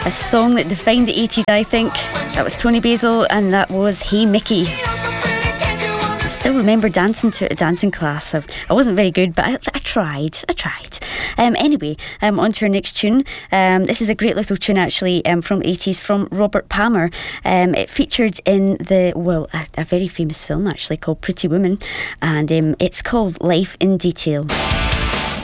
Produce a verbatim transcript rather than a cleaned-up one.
A song that defined the eighties, I think. That was Tony Basil, and that was Hey Mickey. I still remember dancing to it at dancing class. I, I wasn't very good, but I, I tried. I tried. Um, anyway, um, on to our next tune. Um, this is a great little tune, actually, um, from the eighties, from Robert Palmer. Um, it featured in the, well, a, a very famous film, actually, called Pretty Woman, and um, it's called Life in Detail.